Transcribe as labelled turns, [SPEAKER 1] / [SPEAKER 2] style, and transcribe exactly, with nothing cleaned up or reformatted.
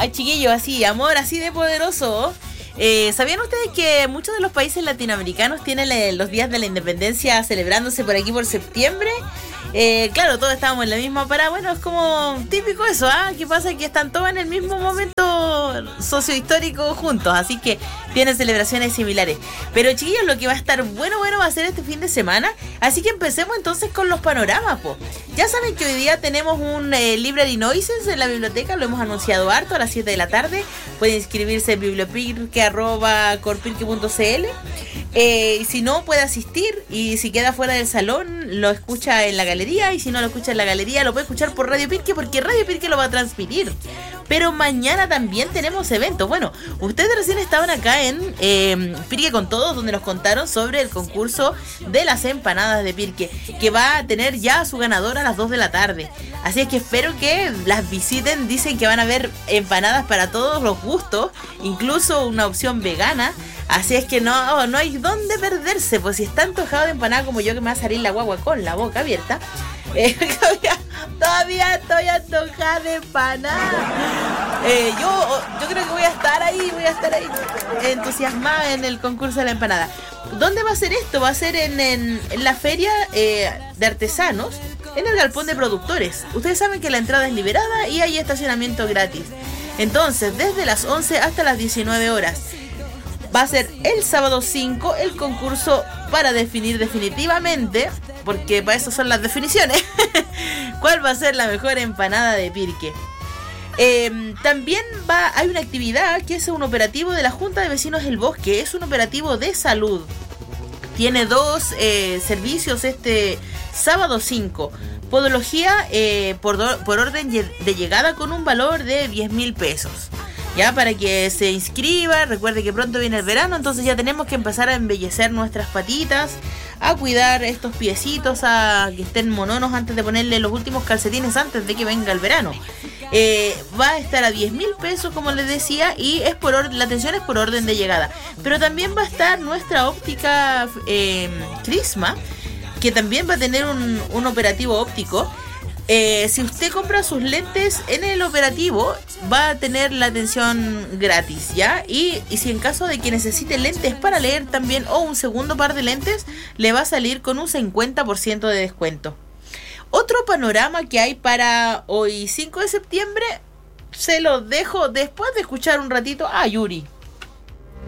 [SPEAKER 1] Ay, chiquillos, así, amor así de poderoso. Eh, ¿Sabían ustedes que muchos de los países latinoamericanos tienen eh, los días de la independencia celebrándose por aquí por septiembre? Eh, claro, todos estábamos en la misma parada. Bueno, es como típico eso, ¿ah? ¿Qué pasa? Que están todos en el mismo momento sociohistórico juntos, así que tienen celebraciones similares. Pero chiquillos, lo que va a estar bueno, bueno va a ser este fin de semana. Así que empecemos entonces con los panoramas, po. Ya saben que hoy día tenemos un eh, Library Noises en la biblioteca, lo hemos anunciado harto a las siete de la tarde. Pueden inscribirse en bibliopirque arroba corpirque punto cl. Eh, y si no, puede asistir, y si queda fuera del salón, lo escucha en la galería, y si no lo escucha en la galería, lo puede escuchar por Radio Pirque, porque Radio Pirque lo va a transmitir. Pero mañana también tenemos eventos. Bueno, ustedes recién estaban acá en eh, Pirque con Todos, donde nos contaron sobre el concurso de las empanadas de Pirque, que va a tener ya a su ganadora a las dos de la tarde. Así es que espero que las visiten. Dicen que van a haber empanadas para todos los gustos, incluso una opción vegana. Así es que no, no hay dónde perderse. Pues si está antojado de empanada como yo, que me va a salir la guagua con la boca abierta, eh, todavía, todavía estoy antojada de empanada. eh, yo, yo creo que voy a estar ahí, voy a estar ahí entusiasmada en el concurso de la empanada. ¿Dónde va a ser esto? Va a ser en, en, en la feria eh, de artesanos, en el galpón de productores. Ustedes saben que la entrada es liberada y hay estacionamiento gratis. Entonces, desde las once hasta las diecinueve horas. Va a ser el sábado cinco el concurso para definir definitivamente, porque para eso son las definiciones, cuál va a ser la mejor empanada de Pirque. Eh, también va, hay una actividad que es un operativo de la Junta de Vecinos del Bosque. Es un operativo de salud. Tiene dos eh, servicios este sábado cinco. Podología eh, por, do, por orden de llegada con un valor de diez mil pesos. Ya, para que se inscriba. Recuerde que pronto viene el verano, entonces ya tenemos que empezar a embellecer nuestras patitas, a cuidar estos piecitos, a que estén mononos antes de ponerle los últimos calcetines antes de que venga el verano. Eh, va a estar a diez mil pesos, como les decía, y es por or- la atención es por orden de llegada. Pero también va a estar nuestra óptica eh, Crisma, que también va a tener un, un operativo óptico. Eh, si usted compra sus lentes en el operativo, va a tener la atención gratis, ¿ya? Y, y si en caso de que necesite lentes para leer también, o un segundo par de lentes, le va a salir con un cincuenta por ciento de descuento. Otro panorama que hay para hoy cinco de septiembre, se los dejo después de escuchar un ratito a Yuri.